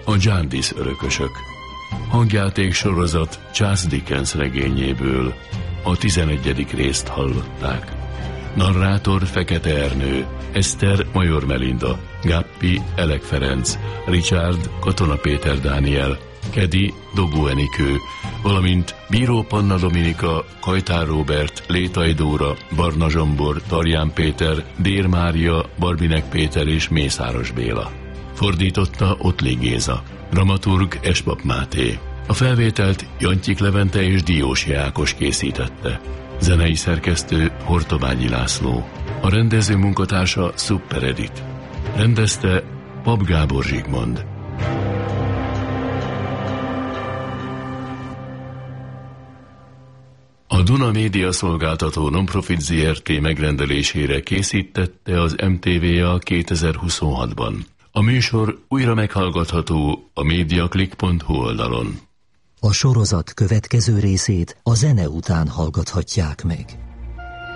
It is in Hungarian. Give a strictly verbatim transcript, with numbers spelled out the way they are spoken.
a Jarndyce örökösök. Hangjáték sorozat Charles Dickens regényéből a tizenegyedik részt hallották. Narrátor Fekete Ernő, Eszter Major Melinda, Gappi Elek Ferenc, Richard Katona Péter Dániel, Kedi Dobó Enikő, valamint Bíró Panna Dominika, Kajtár Róbert, Létai Dóra, Barna Zsombor, Tarján Péter, Dér Mária, Barbinek Péter és Mészáros Béla. Fordította Ottli Géza. Dramaturg Espap Máté. A felvételt Jantyik Levente és Diósi Ákos készítette. Zenei szerkesztő Hortobágyi László. A rendező munkatársa Super Edit. Rendezte Pap Gábor Zsigmond. A Duna Média Szolgáltató Nonprofit Zé Er Té megrendelésére készítette az em té vé á kétezer-huszonhatban. A műsor újra meghallgatható a mediaclick pont hu oldalon. A sorozat következő részét a zene után hallgathatják meg.